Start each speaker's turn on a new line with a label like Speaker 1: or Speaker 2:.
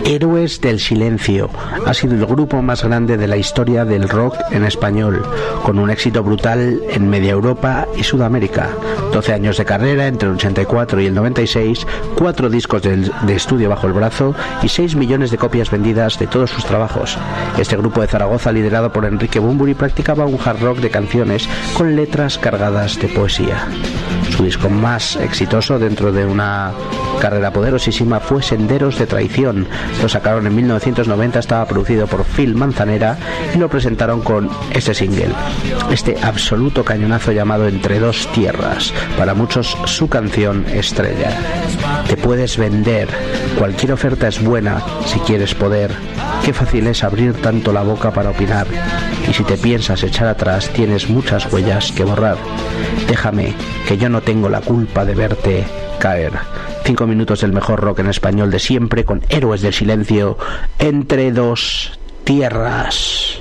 Speaker 1: Héroes del Silencio ha sido el grupo más grande de la historia del rock en español, con un éxito brutal en media Europa y Sudamérica. 12 años de carrera entre el 84 y el 96, 4 discos de estudio bajo el brazo y 6 millones de copias vendidas de todos sus trabajos. Este grupo de Zaragoza, liderado por Enrique Bunbury, practicaba un hard rock de canciones con letras cargadas de poesía. Su disco más exitoso dentro de una carrera poderosísima fue Senderos de Traición. Lo sacaron en 1990, estaba producido por Phil Manzanera y lo presentaron con este single, este absoluto cañonazo llamado Entre dos tierras, para muchos su canción estrella. Te puedes vender, cualquier oferta es buena si quieres poder. Qué fácil es abrir tanto la boca para opinar, y si te piensas echar atrás tienes muchas huellas que borrar. Déjame, que yo no tengo la culpa de verte caer. 5 minutos del mejor rock en español de siempre, con Héroes del Silencio, Entre dos tierras.